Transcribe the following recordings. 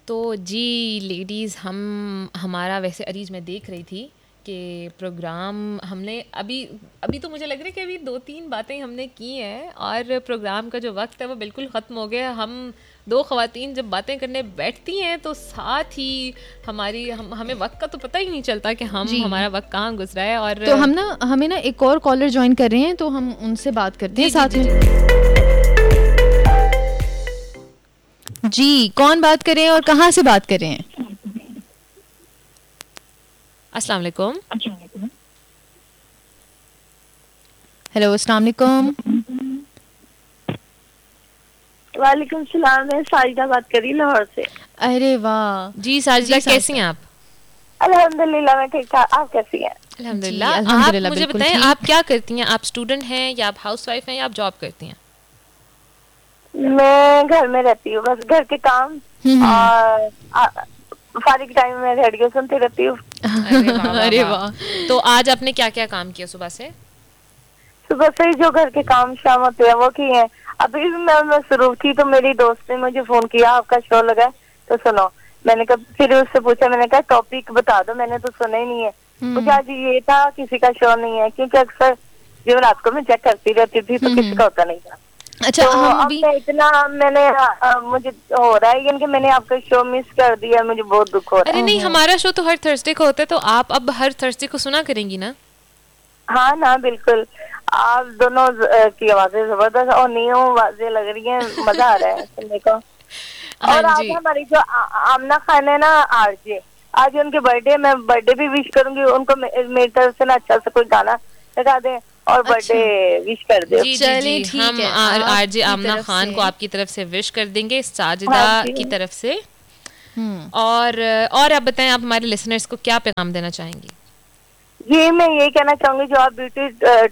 तो जी लेडीज़, हमारा वैसे अरीज मैं देख रही थी कि प्रोग्राम हमने अभी अभी तो मुझे लग रहा है कि अभी 2-3 बातें हमने की हैं और प्रोग्राम का जो वक्त है वो बिल्कुल ख़त्म हो गया। हम दो ख़वातीन जब बातें करने बैठती हैं तो साथ ही हमें वक्त का तो पता ही नहीं चलता कि जी हमारा वक्त कहाँ गुजरा है। और तो हमें ना एक और कॉलर ज्वाइन कर रहे हैं, तो हम उनसे बात करते हैं साथ में। जी, कौन बात कर रहे हैं और कहाँ से बात कर रहे हैं? अस्सलाम वालेकुम। हेलो, अस्सलाम वालेकुम। वालेकुम सलाम, मैं साजिदा बात कर रही लाहौर से। अरे वाह जी साजिदा, कैसी हैं आप? अल्हम्दुलिल्लाह मैं ठीक ठाक, आप कैसी हैं? अल्हम्दुलिल्लाह। अल्हम्दुलिल्लाह, आप मुझे बिल्कुल बताएं, ठीक। आप क्या करती हैं? आप स्टूडेंट हैं या आप हाउसवाइफ हैं या आप जॉब करती हैं? मैं घर में रहती हूँ, बस घर के काम और फारिग टाइम में रेडियो सुनती रहती हूँ। अरे वाह। तो आज आपने क्या क्या काम किया सुबह से? सुबह से ही जो घर के काम शाम होते हैं वो किए हैं। अभी भी मैं मसरूफ थी तो मेरी दोस्त ने मुझे फोन किया, आपका शो लगा है तो सुनो। मैंने कहा, फिर उससे पूछा, मैंने कहा टॉपिक बता दो, मैंने तो सुना ही नहीं है। मुझे आज ये था किसी का शो नहीं है, क्योंकि अक्सर जो रात को मैं चेक करती रहती थी तो किसी का होता नहीं था। अच्छा, तो हम अब भी मुझे हो रहा है कि मैंने आपका शो मिस कर दिया, मुझे बहुत दुख हो रहा है। अरे नहीं, हमारा शो तो हर थर्सडे को होता है, तो आप अब हर थर्सडे को सुना करेंगी ना? हाँ ना, बिल्कुल। आप दोनों की आवाजें जबरदस्त और न्यू आवाजें लग रही हैं, मजा आ रहा है सुनने को। और आज हमारी जो आमना खान है ना आरजे, आज उनके बर्थडे, मैं बर्थडे भी विश करूंगी उनको। मेरी तरफ से ना अच्छा सा कोई गाना लगा दें और बर्थडे विश कर दे। जी, हम आरजे आमना खान को आपकी तरफ से विश कर देंगे साजिदा की तरफ से। और आप बताएं, आप हमारे लिसनर्स को क्या पैगाम देना चाहेंगी? ये मैं ये कहना चाहूंगी, जो आप ब्यूटी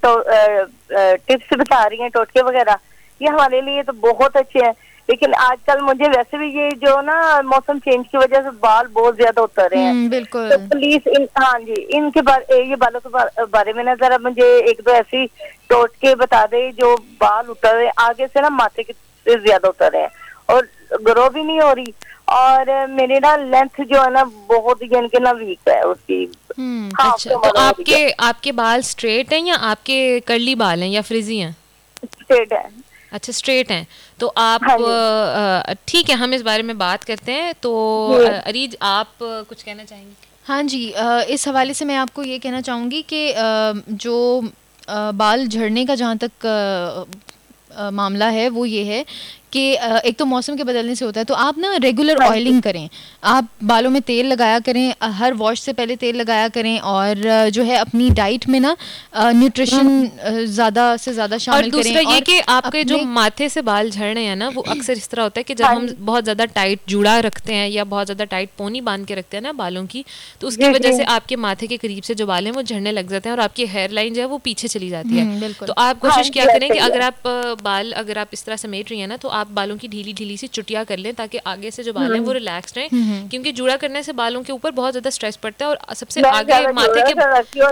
टिप्स बता रही हैं, टोटके वगैरह, ये हमारे लिए तो बहुत अच्छे हैं। लेकिन आजकल मुझे वैसे भी ये जो ना मौसम चेंज की वजह से बाल बहुत ज्यादा उतर रहे हैं। बिल्कुल। तो प्लीज हाँ जी, इनके ये बालों के बारे में ना जरा मुझे एक दो ऐसी टोटके बता दे जो बाल उतर रहे आगे से ना माथे के ज्यादा उतर रहे हैं और ग्रो भी नहीं हो रही। और मेरे ना लेंथ जो है ना बहुत यानी कि ना वीक है उसकी। अच्छा, तो आपके बाल स्ट्रेट हैं या आपके कर्ली बाल हैं या फ्रिजी हैं? स्ट्रेट है। अच्छा, स्ट्रेट हैं। तो आप ठीक है, हम इस बारे में बात करते हैं। तो अरीज, आप कुछ कहना चाहेंगी? हाँ जी, इस हवाले से मैं आपको ये कहना चाहूँगी कि जो बाल झड़ने का जहाँ तक मामला है वो ये है कि एक तो मौसम के बदलने से होता है, तो आप ना रेगुलर ऑयलिंग करें। आप बालों में तेल लगाया करें, हर वॉश से पहले तेल लगाया करें, और जो है अपनी डाइट में ना न्यूट्रिशन ज़्यादा से ज़्यादा शामिल करें। और दूसरा ये कि आपके जो माथे से बाल झड़ रहे हैं ना, वो अक्सर इस तरह होता है कि जब हम बहुत ज़्यादा टाइट जूड़ा रखते हैं या बहुत ज़्यादा टाइट पोनी बांध के रखते हैं ना बालों की, तो उसकी वजह से आपके माथे के करीब से जो बाल हैं वो झड़ने लग जाते हैं और आपकी हेयर लाइन जो है वो पीछे चली जाती है। तो आप कोशिश क्या करें कि अगर आप इस तरह समेट रही हैं ना, तो आप बालों की ढीली ढीली सी चुटिया कर लें ताकि आगे से जो बाल हैं वो रिलैक्स रहें, क्योंकि जूड़ा करने से बालों के ऊपर बहुत ज्यादा स्ट्रेस पड़ता है और सबसे आगे माथे के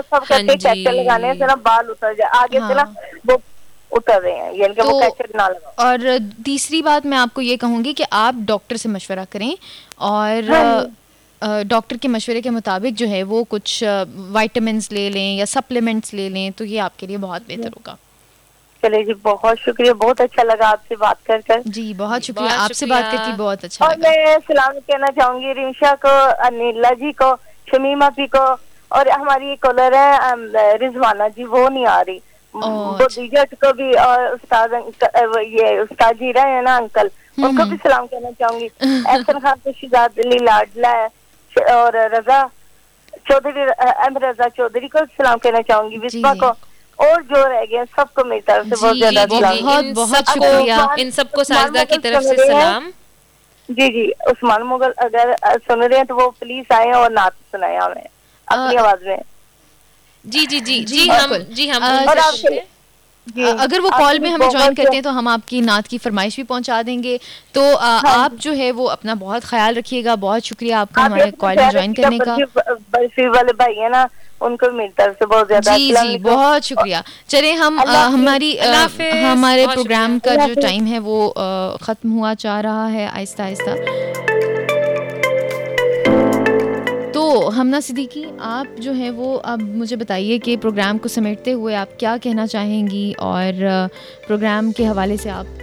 लगाने से ना बाल उतर जाए आगे से ना वो उतर रहे हैं, यानी कि वो कैचेट ना लगाओ। और तीसरी बात मैं आपको ये कहूँगी कि आप डॉक्टर से मशवरा करें और डॉक्टर के मशवरे के मुताबिक जो है वो कुछ विटामिन्स ले लें या सप्लीमेंट्स ले लें, तो ये आपके लिए बहुत बेहतर होगा। चलिए जी, बहुत शुक्रिया, बहुत अच्छा लगा आपसे बात कर। जी बहुत शुक्रिया, आपसे बात करके बहुत अच्छा लगा। और मैं सलाम कहना चाहूंगी रिंशा को, अनिला जी को, शमीमा भी को, और हमारी कॉलर है रिजवाना जी, वो नहीं आ रही, वो दीजट को भी, और उस्ताद जी रहे हैं ना अंकल, उनको भी सलाम कहना चाहूंगी। एहसन खान को शिजात अली लाडला है, और रजा चौधरी, रजा चौधरी को सलाम कहना चाहूंगी, विस्मा को, और जो रह गए सबको मेरी तरफ से बहुत ज्यादा बहुत शुक्रिया। इन सबको साजिदा की तरफ से सलाम। जी, उस्मान मुगल अगर सुन रहे हैं तो वो प्लीज आए और नात सुनाए हमें अपनी आवाज में। जी हम अगर वो कॉल में हमें ज्वाइन करते हैं तो हम आपकी नात की फरमाइश भी पहुंचा देंगे। तो आप जो है वो अपना बहुत ख्याल रखिएगा। बहुत शुक्रिया आपका हमारे कॉल में ज्वाइन करने का। बर्फी वाले भाई है ना, उनको मेरी तरफ से बहुत ज्यादा जी बहुत शुक्रिया। चलिए हमारे प्रोग्राम का जो टाइम है वो ख़त्म हुआ जा रहा है आहिस्ता आहिस्ता। तो हमना सिद्दीकी, आप जो है वो अब मुझे बताइए कि प्रोग्राम को समेटते हुए आप क्या कहना चाहेंगी, और प्रोग्राम के हवाले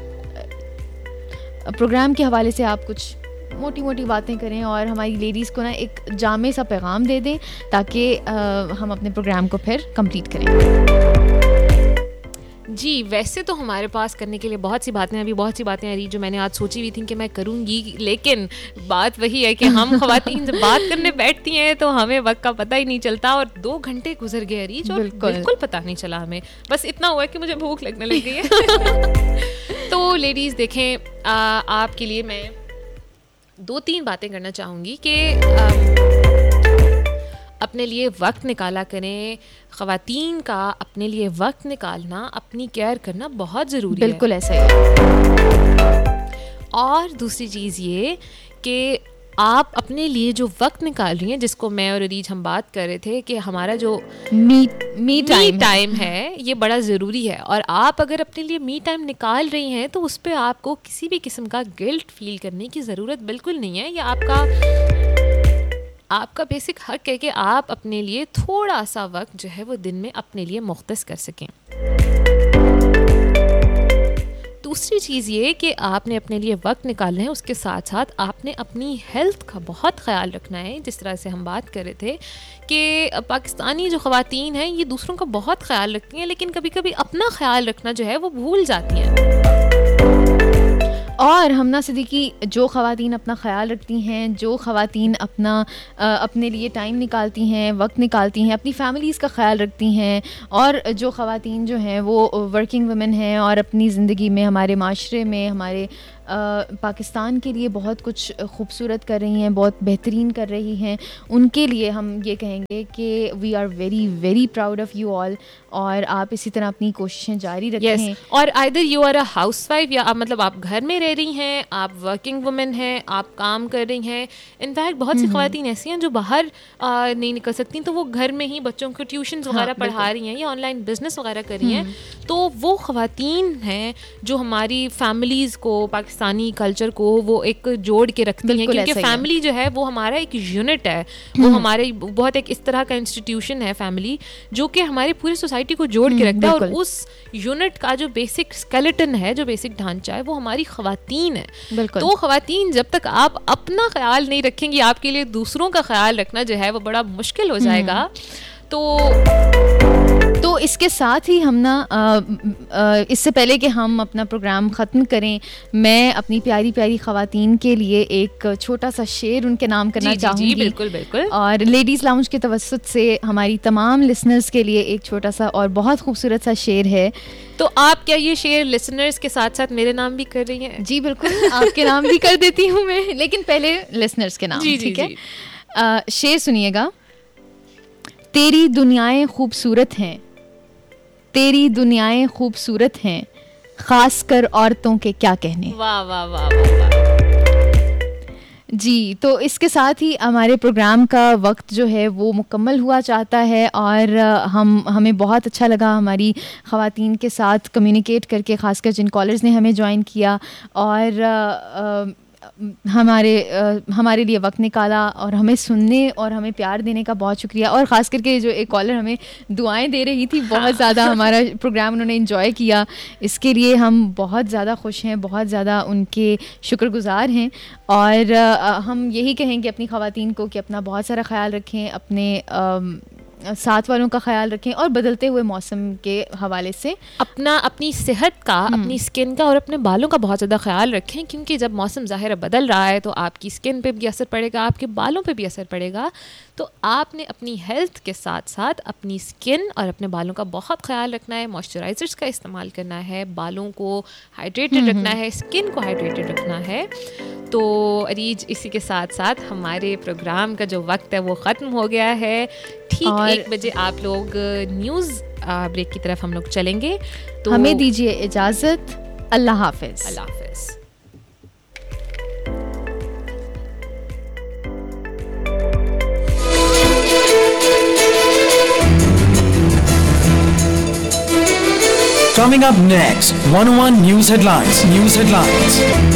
से आप कुछ मोटी मोटी बातें करें और हमारी लेडीज़ को ना एक जामे सा पैगाम दे दें ताकि हम अपने प्रोग्राम को फिर कंप्लीट करें। जी, वैसे तो हमारे पास करने के लिए बहुत सी बातें आ रही जो मैंने आज सोची हुई थी कि मैं करूँगी, लेकिन बात वही है कि हम ख़वातीन जब बात करने बैठती हैं तो हमें वक्त का पता ही नहीं चलता, और 2 घंटे गुजर गए अरीज और बिल्कुल पता नहीं चला हमें। बस इतना हुआ कि मुझे भूख लगने लग गई है। तो लेडीज़ देखें, आपके लिए मैं 2-3 बातें करना चाहूँगी कि अपने लिए वक्त निकाला करें। ख़वातीन का अपने लिए वक्त निकालना, अपनी केयर करना बहुत ज़रूरी है। बिल्कुल ऐसा ही। और दूसरी चीज़ ये कि आप अपने लिए जो वक्त निकाल रही हैं, जिसको मैं और अरीज हम बात कर रहे थे कि हमारा जो मी टाइम है ये बड़ा ज़रूरी है, और आप अगर अपने लिए मी टाइम निकाल रही हैं तो उस पर आपको किसी भी किस्म का गिल्ट फील करने की ज़रूरत बिल्कुल नहीं है। या आपका बेसिक हक है कि आप अपने लिए थोड़ा सा वक्त जो है वो दिन में अपने लिए मुख्तस कर सकें। दूसरी चीज़ ये कि आपने अपने लिए वक्त निकालना है, उसके साथ साथ आपने अपनी हेल्थ का बहुत ख़याल रखना है। जिस तरह से हम बात कर रहे थे कि पाकिस्तानी जो ख़वातीन हैं ये दूसरों का बहुत ख्याल रखती हैं, लेकिन कभी कभी अपना ख्याल रखना जो है वो भूल जाती हैं। और हमना सिद्दीकी, जो ख़वातीन अपना ख़याल रखती हैं, जो ख़वातीन अपने लिए टाइम निकालती हैं, वक्त निकालती हैं, अपनी फ़ैमिलीज़ का ख़याल रखती हैं, और जो ख़वातीन जो हैं वो वर्किंग वुमेन हैं और अपनी ज़िंदगी में, हमारे माशरे में, हमारे पाकिस्तान के लिए बहुत कुछ खूबसूरत कर रही हैं, बहुत बेहतरीन कर रही हैं, उनके लिए हम ये कहेंगे कि we are very very proud of you all, और आप इसी तरह अपनी कोशिशें जारी रखें। और either you are a housewife, या मतलब आप घर में रह रही हैं, आप वर्किंग वुमेन हैं, आप काम कर रही हैं। इनफैक्ट बहुत सी ख़वातीन ऐसी हैं जो बाहर नहीं निकल सकती, तो वो घर में ही बच्चों को ट्यूशन वगैरह पढ़ा रही हैं या ऑनलाइन बिजनेस वगैरह कर रही हैं। तो वो ख़वातीन हैं जो हमारी फैमिलीज़ को, पाकिस्तानी कल्चर को वो एक जोड़ के रखती हैं, क्योंकि फैमिली जो है वो हमारा एक यूनिट है, वो हमारे बहुत एक इस तरह का इंस्टीट्यूशन है फैमिली, जो कि हमारे पूरी सोसाइटी को जोड़ के रखता है। और उस यूनिट का जो बेसिक स्केलेटन है, जो बेसिक ढांचा है, वो हमारी ख़वातीन है। तो ख़वातीन, जब तक आप अपना ख्याल नहीं रखेंगी, आपके लिए दूसरों का ख्याल रखना जो है वो बड़ा मुश्किल हो जाएगा। तो इसके साथ ही हम ना इससे पहले कि हम अपना प्रोग्राम ख़त्म करें, मैं अपनी प्यारी प्यारी ख़वातीन के लिए एक छोटा सा शेर उनके नाम करना चाहूँगी। बिल्कुल बिल्कुल। और लेडीज़ लाउंज के तवस्सुत से हमारी तमाम लिसनर्स के लिए एक छोटा सा और बहुत खूबसूरत सा शेर है। तो आप क्या ये शेर लिसनर्स के साथ साथ मेरे नाम भी कर रही हैं? जी बिल्कुल, आपके नाम भी कर देती हूँ मैं, लेकिन पहले लिसनर्स के नाम। ठीक है, शेर सुनिएगा। तेरी दुनियाएं खूबसूरत हैं, तेरी दुनियाएं खूबसूरत हैं, खास कर औरतों के क्या कहने। वाह वाह वाह वाह। जी, तो इसके साथ ही हमारे प्रोग्राम का वक्त जो है वो मुकम्मल हुआ चाहता है, और हमें बहुत अच्छा लगा हमारी ख़वातीन के साथ कम्युनिकेट करके, ख़ासकर जिन कॉलर्स ने हमें ज्वाइन किया और हमारे लिए वक्त निकाला और हमें सुनने और हमें प्यार देने का बहुत शुक्रिया। और ख़ास करके जो एक कॉलर हमें दुआएं दे रही थी, बहुत ज़्यादा हमारा प्रोग्राम उन्होंने एंजॉय किया, इसके लिए हम बहुत ज़्यादा खुश हैं, बहुत ज़्यादा उनके शुक्रगुज़ार हैं। और हम यही कहेंगे अपनी ख़वातीन को कि अपना बहुत सारा ख्याल रखें, अपने साथ वालों का ख्याल रखें, और बदलते हुए मौसम के हवाले से अपनी सेहत का, अपनी स्किन का और अपने बालों का बहुत ज़्यादा ख्याल रखें, क्योंकि जब मौसम ज़ाहिर बदल रहा है तो आपकी स्किन पे भी असर पड़ेगा, आपके बालों पे भी असर पड़ेगा। तो आपने अपनी हेल्थ के साथ साथ अपनी स्किन और अपने बालों का बहुत ख्याल रखना है, मॉइस्चराइज़र्स का इस्तेमाल करना है, बालों को हाइड्रेटेड रखना है, स्किन को हाइड्रेटेड रखना है। तो अरीज, इसी के साथ साथ हमारे प्रोग्राम का जो वक्त है वो ख़त्म हो गया है। ठीक 1 बजे आप लोग न्यूज़ ब्रेक की तरफ हम लोग चलेंगे, तो हमें दीजिए इजाज़त। अल्लाह हाफ़िज़। अल्लाह हाफ़िज़। Coming up next, 101 News Headlines.